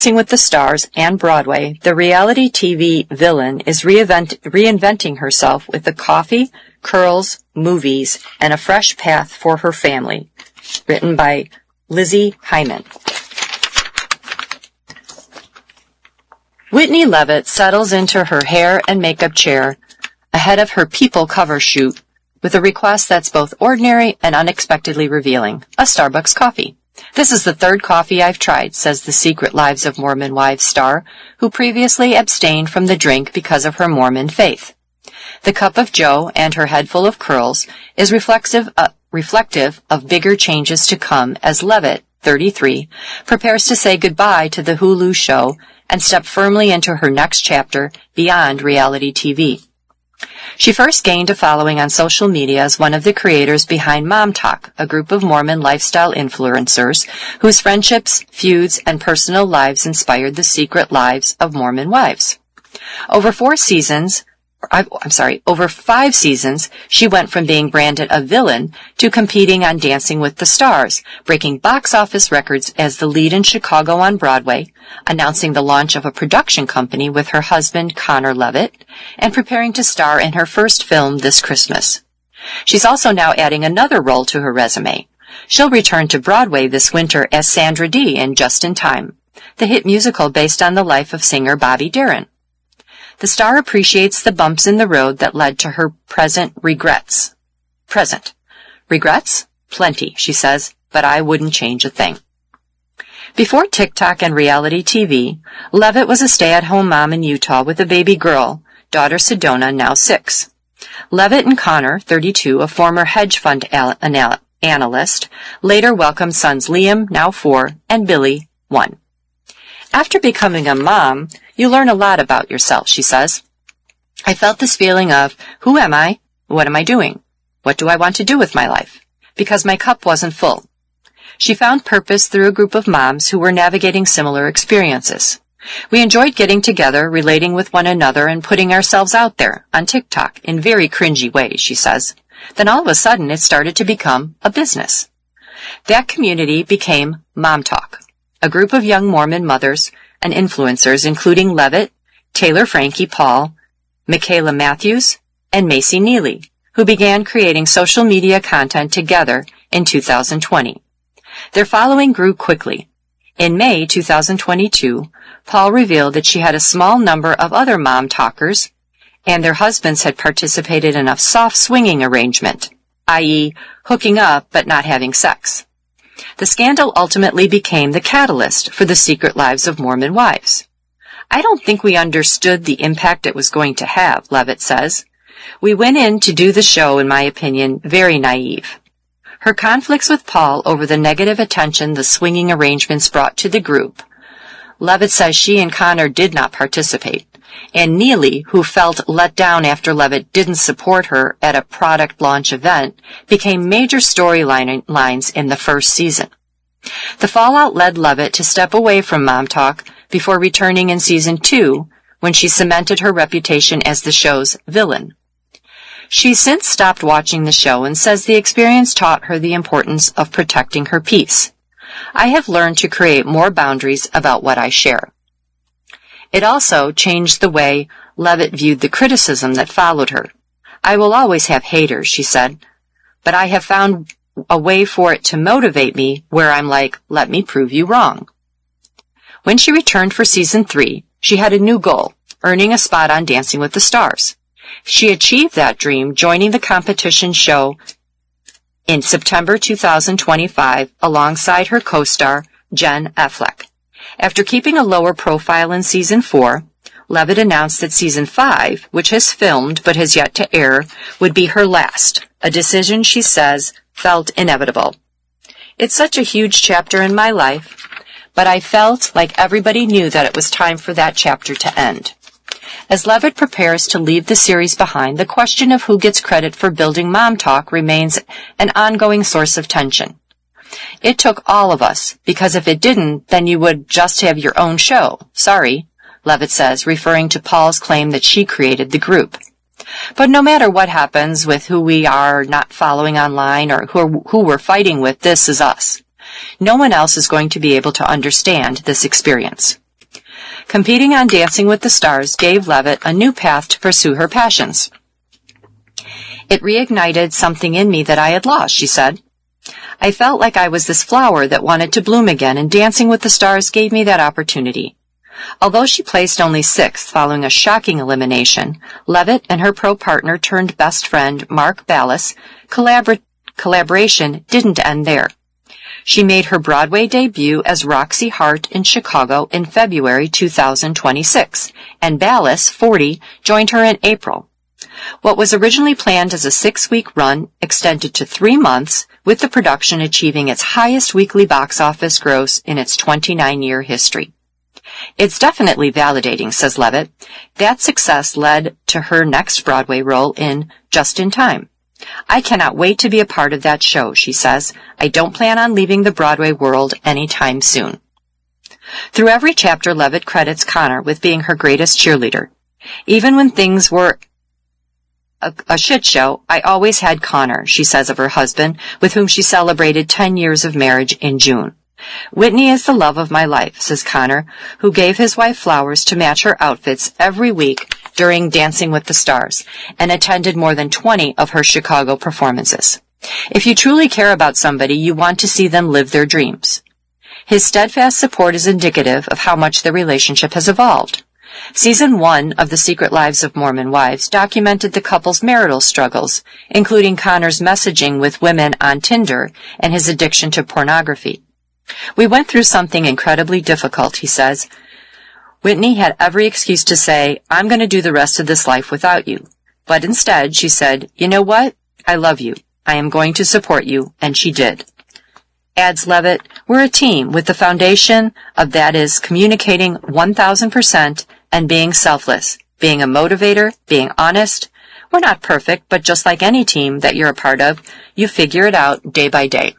Dancing with the Stars and Broadway, the reality TV villain is reinventing herself with the coffee, curls, movies, and a fresh path for her family. Written by Lizzie Hyman. Whitney Levitt settles into her hair and makeup chair ahead of her People cover shoot with a request that's both ordinary and unexpectedly revealing, a Starbucks coffee. This is the third coffee I've tried, says the Secret Lives of Mormon Wives star, who previously abstained from the drink because of her Mormon faith. The cup of joe and her head full of curls is reflective of bigger changes to come as Levitt, 33, prepares to say goodbye to the Hulu show and step firmly into her next chapter beyond reality TV. She first gained a following on social media as one of the creators behind Mom Talk, a group of Mormon lifestyle influencers whose friendships, feuds, and personal lives inspired the Secret Lives of Mormon Wives. Over 5 seasons, she went from being branded a villain to competing on Dancing with the Stars, breaking box office records as the lead in Chicago on Broadway, announcing the launch of a production company with her husband Connor Levitt, and preparing to star in her first film this Christmas. She's also now adding another role to her resume. She'll return to Broadway this winter as Sandra Dee in Just in Time, the hit musical based on the life of singer Bobby Darin. The star appreciates the bumps in the road that led to her present regrets. Regrets? Plenty, she says, but I wouldn't change a thing. Before TikTok and reality TV, Levitt was a stay-at-home mom in Utah with a baby girl, daughter Sedona, now 6. Levitt and Connor, 32, a former hedge fund analyst, later welcomed sons Liam, now 4, and Billy, 1. After becoming a mom, you learn a lot about yourself, she says. I felt this feeling of, who am I? What am I doing? What do I want to do with my life? Because my cup wasn't full. She found purpose through a group of moms who were navigating similar experiences. We enjoyed getting together, relating with one another, and putting ourselves out there on TikTok in very cringy ways, she says. Then all of a sudden it started to become a business. That community became Mom Talk, a group of young Mormon mothers and influencers including Levitt, Taylor Frankie Paul, Michaela Matthews, and Macy Neely, who began creating social media content together in 2020. Their following grew quickly. In May 2022, Paul revealed that she had a small number of other mom talkers, and their husbands had participated in a soft swinging arrangement, i.e., hooking up but not having sex. The scandal ultimately became the catalyst for the Secret Lives of Mormon Wives. I don't think we understood the impact it was going to have, Levitt says. We went in to do the show, in my opinion, very naive. Her conflicts with Paul over the negative attention the swinging arrangements brought to the group. Levitt says she and Connor did not participate, and Neely, who felt let down after Levitt didn't support her at a product launch event, became major storylines in the first season. The fallout led Levitt to step away from Mom Talk before returning in season 2, when she cemented her reputation as the show's villain. She's since stopped watching the show and says the experience taught her the importance of protecting her peace. I have learned to create more boundaries about what I share. It also changed the way Levitt viewed the criticism that followed her. I will always have haters, she said, but I have found a way for it to motivate me where I'm like, let me prove you wrong. When she returned for season 3, she had a new goal, earning a spot on Dancing with the Stars. She achieved that dream joining the competition show in September 2025 alongside her co-star, Jen Affleck. After keeping a lower profile in season 4, Levitt announced that season 5, which has filmed but has yet to air, would be her last, a decision she says felt inevitable. It's such a huge chapter in my life, but I felt like everybody knew that it was time for that chapter to end. As Levitt prepares to leave the series behind, the question of who gets credit for building Mom Talk remains an ongoing source of tension. It took all of us, because if it didn't, then you would just have your own show. Sorry, Levitt says, referring to Paul's claim that she created the group. But no matter what happens with who we are not following online or who we're fighting with, this is us. No one else is going to be able to understand this experience. Competing on Dancing with the Stars gave Levitt a new path to pursue her passions. It reignited something in me that I had lost, she said. I felt like I was this flower that wanted to bloom again, and Dancing with the Stars gave me that opportunity. Although she placed only 6th following a shocking elimination, Levitt and her pro partner turned best friend Mark Ballas collaboration didn't end there. She made her Broadway debut as Roxy Hart in Chicago in February 2026, and Ballas, 40, joined her in April. What was originally planned as a 6-week run extended to 3 months, with the production achieving its highest weekly box office gross in its 29-year history. It's definitely validating, says Levitt. That success led to her next Broadway role in Just in Time. I cannot wait to be a part of that show, she says. I don't plan on leaving the Broadway world anytime soon. Through every chapter, Levitt credits Connor with being her greatest cheerleader. Even when things were a shit show, I always had Connor, she says of her husband, with whom she celebrated 10 years of marriage in June. Whitney is the love of my life, says Connor, who gave his wife flowers to match her outfits every week during Dancing with the Stars, and attended more than 20 of her Chicago performances. If you truly care about somebody, you want to see them live their dreams. His steadfast support is indicative of how much the relationship has evolved. Season 1 of The Secret Lives of Mormon Wives documented the couple's marital struggles, including Connor's messaging with women on Tinder and his addiction to pornography. We went through something incredibly difficult, he says. Whitney had every excuse to say, I'm going to do the rest of this life without you. But instead, she said, you know what? I love you. I am going to support you, and she did. Adds Levitt, we're a team with the foundation of that is communicating 1,000% and being selfless, being a motivator, being honest. We're not perfect, but just like any team that you're a part of, you figure it out day by day.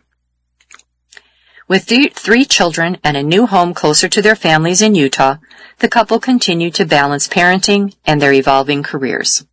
With 3 children and a new home closer to their families in Utah, the couple continue to balance parenting and their evolving careers.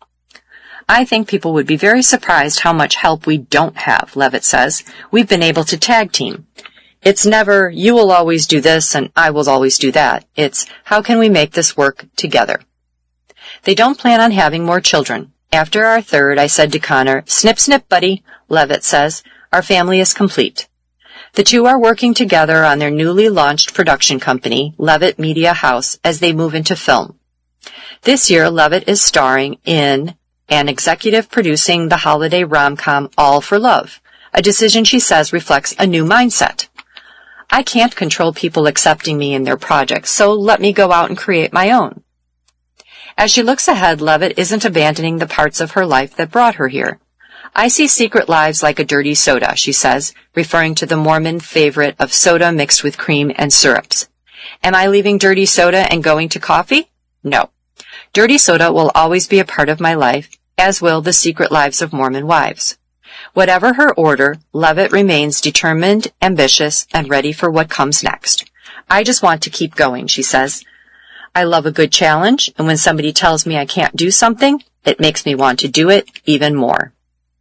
I think people would be very surprised how much help we don't have, Levitt says. We've been able to tag team. It's never, you will always do this and I will always do that. It's, how can we make this work together? They don't plan on having more children. After our 3rd, I said to Connor, snip, snip, buddy, Levitt says, our family is complete. The two are working together on their newly launched production company, Levitt Media House, as they move into film. This year, Levitt is starring in and executive producing the holiday rom-com All for Love, a decision she says reflects a new mindset. I can't control people accepting me in their projects, so let me go out and create my own. As she looks ahead, Levitt isn't abandoning the parts of her life that brought her here. I see Secret Lives like a dirty soda, she says, referring to the Mormon favorite of soda mixed with cream and syrups. Am I leaving dirty soda and going to coffee? No. Dirty soda will always be a part of my life, as will the Secret Lives of Mormon Wives. Whatever her order, Levitt remains determined, ambitious, and ready for what comes next. I just want to keep going, she says. I love a good challenge, and when somebody tells me I can't do something, it makes me want to do it even more.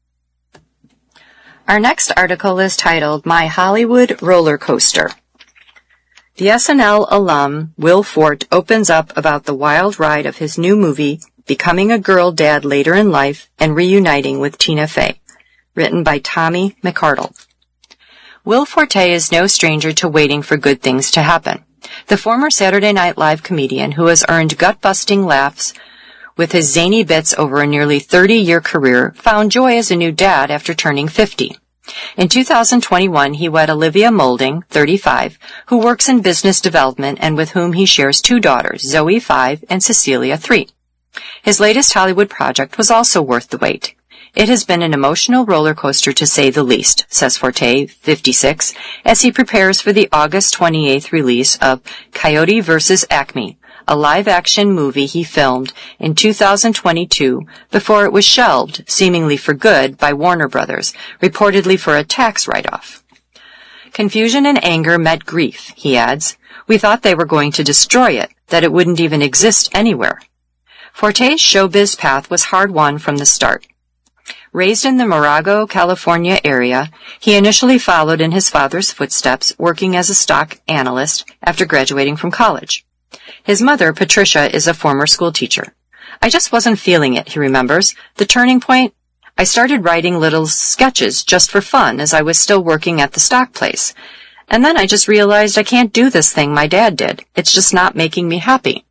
Our next article is titled, My Hollywood Roller Coaster. The SNL alum Will Forte opens up about the wild ride of his new movie, becoming a girl dad later in life and reuniting with Tina Fey, written by Tommy McArdle. Will Forte is no stranger to waiting for good things to happen. The former Saturday Night Live comedian who has earned gut-busting laughs with his zany bits over a nearly 30-year career found joy as a new dad after turning 50. In 2021, he wed Olivia Moulding, 35, who works in business development and with whom he shares 2 daughters, Zoe, 5, and Cecilia, 3. His latest Hollywood project was also worth the wait. It has been an emotional roller coaster to say the least, says Forte, 56, as he prepares for the August 28th release of Coyote vs. Acme, a live-action movie he filmed in 2022 before it was shelved, seemingly for good, by Warner Brothers, reportedly for a tax write-off. Confusion and anger met grief, he adds. We thought they were going to destroy it, that it wouldn't even exist anywhere. Forte's showbiz path was hard-won from the start. Raised in the Morago, California area, he initially followed in his father's footsteps, working as a stock analyst after graduating from college. His mother, Patricia, is a former schoolteacher. I just wasn't feeling it, he remembers. The turning point? I started writing little sketches just for fun as I was still working at the stock place. And then I just realized I can't do this thing my dad did. It's just not making me happy.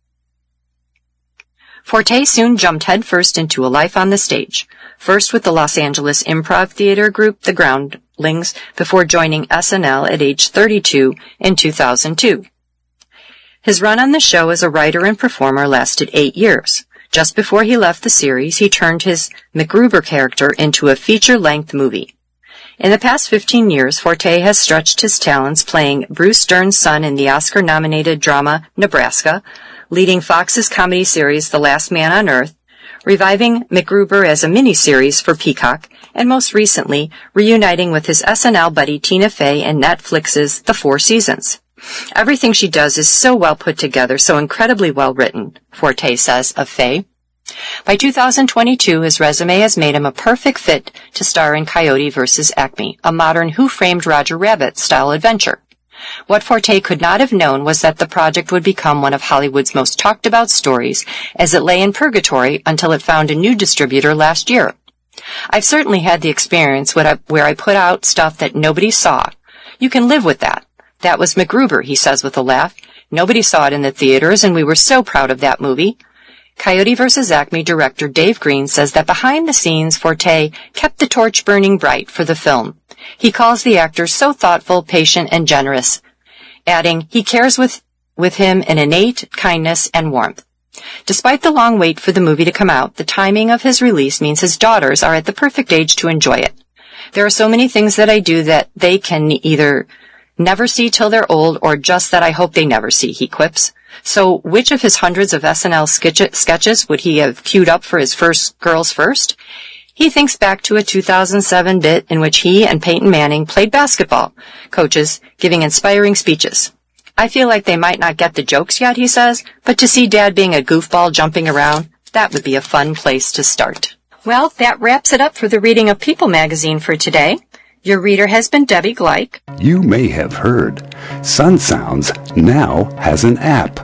Forte soon jumped headfirst into a life on the stage, first with the Los Angeles improv theater group The Groundlings before joining SNL at age 32 in 2002. His run on the show as a writer and performer lasted 8 years. Just before he left the series, he turned his MacGruber character into a feature-length movie. In the past 15 years, Forte has stretched his talents playing Bruce Dern's son in the Oscar-nominated drama Nebraska, leading Fox's comedy series The Last Man on Earth, reviving MacGruber as a miniseries for Peacock, and most recently, reuniting with his SNL buddy Tina Fey in Netflix's The Four Seasons. Everything she does is so well put together, so incredibly well written, Forte says of Fey. By 2022, his resume has made him a perfect fit to star in Coyote vs. Acme, a modern Who Framed Roger Rabbit-style adventure. What Forte could not have known was that the project would become one of Hollywood's most talked-about stories as it lay in purgatory until it found a new distributor last year. I've certainly had the experience where I put out stuff that nobody saw. You can live with that. That was MacGruber, he says with a laugh. Nobody saw it in the theaters, and we were so proud of that movie. Coyote vs. Acme director Dave Green says that behind the scenes, Forte kept the torch burning bright for the film. He calls the actor so thoughtful, patient, and generous, adding, he cares with him an innate kindness and warmth. Despite the long wait for the movie to come out, the timing of his release means his daughters are at the perfect age to enjoy it. There are so many things that I do that they can either never see till they're old or just that I hope they never see, he quips. So which of his hundreds of SNL sketches would he have queued up for his first Girls First? He thinks back to a 2007 bit in which he and Peyton Manning played basketball coaches, giving inspiring speeches. I feel like they might not get the jokes yet, he says, but to see Dad being a goofball jumping around, that would be a fun place to start. Well, that wraps it up for the reading of People magazine for today. Your reader has been Debbie Gleich. You may have heard Sun Sounds now has an app.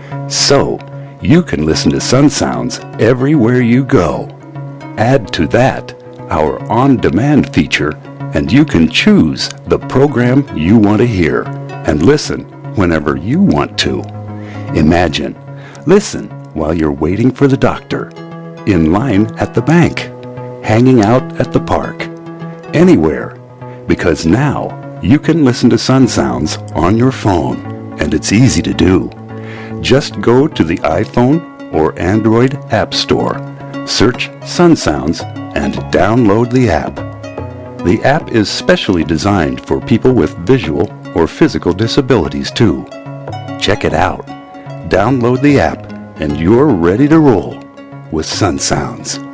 So, you can listen to Sun Sounds everywhere you go. Add to that our on-demand feature, and you can choose the program you want to hear and listen whenever you want to. Imagine, listen while you're waiting for the doctor, in line at the bank, hanging out at the park, anywhere, because now you can listen to Sun Sounds on your phone, and it's easy to do. Just go to the iPhone or Android App Store, search Sun Sounds, and download the app. The app is specially designed for people with visual or physical disabilities too. Check it out. Download the app, and you're ready to roll with Sun Sounds.